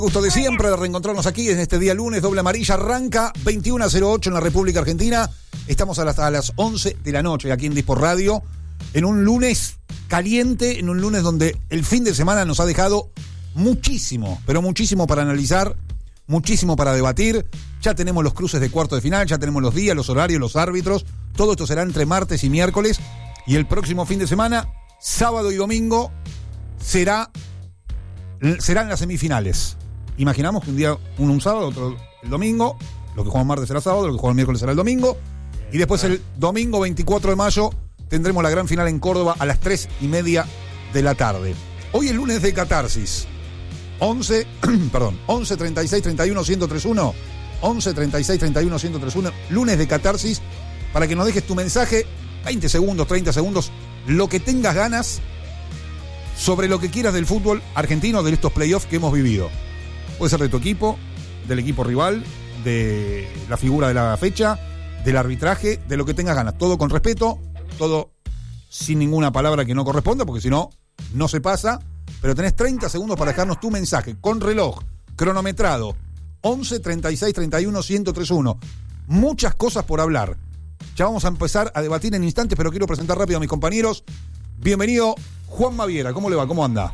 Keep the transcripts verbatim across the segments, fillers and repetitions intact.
Gusto de siempre de reencontrarnos aquí en este día lunes. Doble amarilla arranca veintiuno cero ocho en la República Argentina. Estamos a las, a las once de la noche aquí en Dispor Radio, en un lunes caliente, en un lunes donde el fin de semana nos ha dejado muchísimo, pero muchísimo para analizar, muchísimo para debatir. Ya tenemos los cruces de cuarto de final, ya tenemos los días, los horarios, los árbitros. Todo esto será entre martes y miércoles. Y el próximo fin de semana, sábado y domingo, será, serán las semifinales. Imaginamos que un día uno un sábado, otro el domingo. Lo que juega martes será sábado, lo que juega el miércoles será el domingo. Y después el domingo veinticuatro de mayo tendremos la gran final en Córdoba a las tres y media de la tarde. Hoy el lunes de Catarsis. once, perdón, once treinta y seis treinta y uno ciento treinta y uno. once treinta y seis treinta y uno ciento treinta y uno. Lunes de Catarsis. Para que nos dejes tu mensaje, veinte segundos, treinta segundos, lo que tengas ganas sobre lo que quieras del fútbol argentino, de estos playoffs que hemos vivido. Puede ser de tu equipo, del equipo rival, de la figura de la fecha, del arbitraje, de lo que tengas ganas. Todo con respeto, todo sin ninguna palabra que no corresponda, porque si no, no se pasa. Pero tenés treinta segundos para dejarnos tu mensaje con reloj, cronometrado, once treinta y seis treinta y uno ciento treinta y uno. Muchas cosas por hablar. Ya vamos a empezar a debatir en instantes, pero quiero presentar rápido a mis compañeros. Bienvenido, Juan Maviera. ¿Cómo le va? ¿Cómo anda?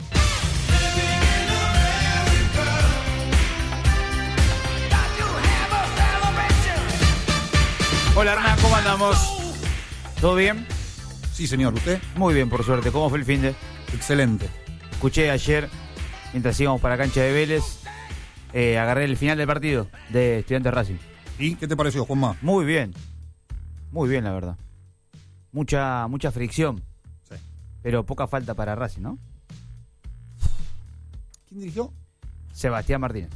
Hola Hernán, ¿cómo andamos? ¿Todo bien? Sí, señor. ¿Usted? Muy bien, por suerte. ¿Cómo fue el finde? Excelente. Escuché ayer, mientras íbamos para cancha de Vélez, eh, agarré el final del partido de Estudiantes Racing. ¿Y qué te pareció, Juanma? Muy bien. Muy bien, la verdad. Mucha, mucha fricción. Sí. Pero poca falta para Racing, ¿no? ¿Quién dirigió? Sebastián Martínez.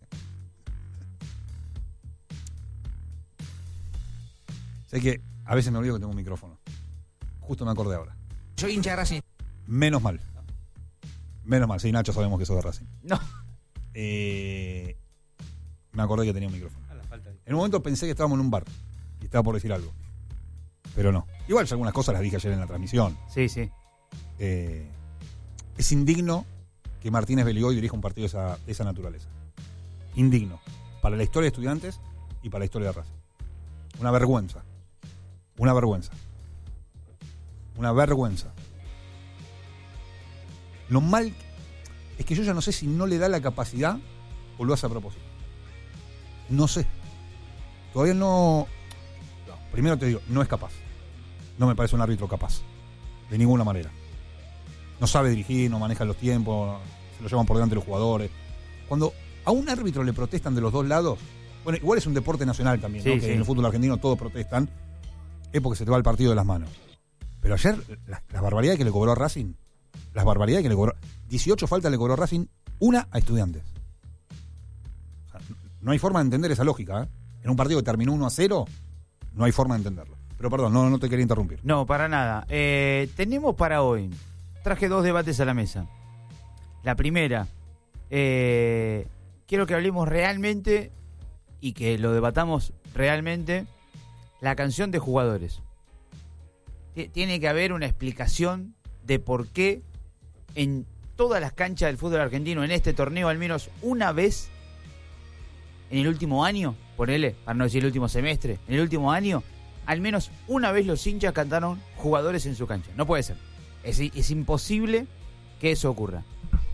Sé que a veces me olvido que tengo un micrófono. Justo me acordé ahora. Soy hincha de Racing. Menos mal. Menos mal. Sí, Nacho, sabemos que sos de Racing. No. Eh, me acordé que tenía un micrófono. En un momento pensé que estábamos en un bar y estaba por decir algo. Pero no. Igual ya algunas cosas las dije ayer en la transmisión. Sí, sí. Eh, es indigno que Martínez Beligoy dirija un partido de esa, de esa naturaleza. Indigno. Para la historia de Estudiantes y para la historia de Racing. Una vergüenza. Una vergüenza. Una vergüenza. Lo mal es que yo ya no sé si no le da la capacidad o lo hace a propósito. No sé. Todavía no... no. Primero te digo, no es capaz. No me parece un árbitro capaz. De ninguna manera. No sabe dirigir, no maneja los tiempos, se lo llevan por delante los jugadores. Cuando a un árbitro le protestan de los dos lados, bueno, igual es un deporte nacional también, sí, ¿no? Que sí. En el fútbol argentino todos protestan, es porque se te va el partido de las manos. Pero ayer, la, la barbaridad que le cobró a Racing, las barbaridades que le cobró, dieciocho faltas le cobró a Racing, una a Estudiantes. O sea, no hay forma de entender esa lógica, ¿eh? En un partido que terminó uno a cero, no hay forma de entenderlo. Pero perdón, no, no te quería interrumpir. No, para nada. Eh, tenemos para hoy, traje dos debates a la mesa. La primera, eh, quiero que hablemos realmente y que lo debatamos realmente, la canción de jugadores. Tiene que haber una explicación de por qué en todas las canchas del fútbol argentino, en este torneo, al menos una vez en el último año, ponele, para no decir el último semestre, en el último año, al menos una vez los hinchas cantaron jugadores en su cancha. No puede ser. Es, es imposible que eso ocurra.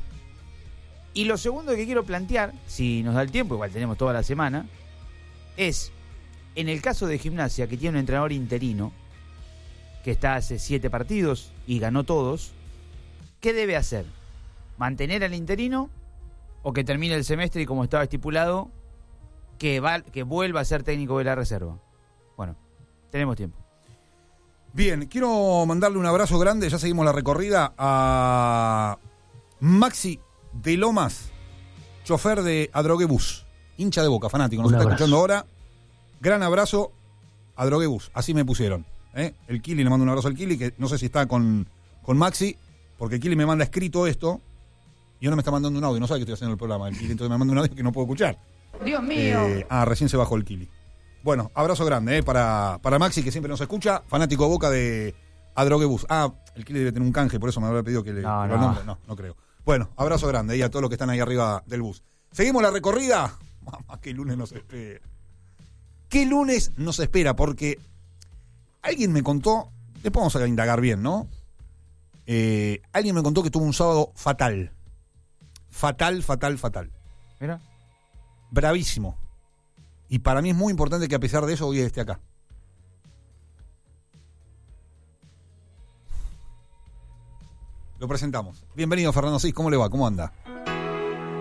Y lo segundo que quiero plantear, si nos da el tiempo, igual tenemos toda la semana, es, en el caso de Gimnasia, que tiene un entrenador interino, que está hace siete partidos y ganó todos, ¿qué debe hacer? ¿Mantener al interino o que termine el semestre y, como estaba estipulado, que, va, que vuelva a ser técnico de la reserva? Bueno, tenemos tiempo. Bien, quiero mandarle un abrazo grande, ya seguimos la recorrida, a Maxi de Lomas, chofer de Adroguebus, hincha de Boca, fanático, nos Un está abrazo. escuchando ahora. Gran abrazo, Adroguebus, así me pusieron. ¿eh? El Kili, le mando un abrazo al Kili, que no sé si está con, con Maxi, porque el Kili me manda escrito esto, y ahora me está mandando un audio, no sabe que estoy haciendo el programa, el Kili, entonces me manda un audio que no puedo escuchar. Dios mío. Eh, ah, recién se bajó el Kili. Bueno, abrazo grande eh, para, para Maxi, que siempre nos escucha, fanático de Boca de Adroguebus. Ah, el Kili debe tener un canje, por eso me habrá pedido que le No, que lo no. nombre. No, no creo. Bueno, abrazo grande y a todos los que están ahí arriba del bus. ¿Seguimos la recorrida? Mamá, qué lunes nos espera. ¿Qué lunes nos espera? Porque alguien me contó, después vamos a indagar bien, ¿no? Eh, alguien me contó que tuvo un sábado fatal. Fatal, fatal, fatal. Mira. Bravísimo. Y para mí es muy importante que a pesar de eso hoy esté acá. Lo presentamos. Bienvenido, Fernando Cis. ¿Cómo le va? ¿Cómo anda?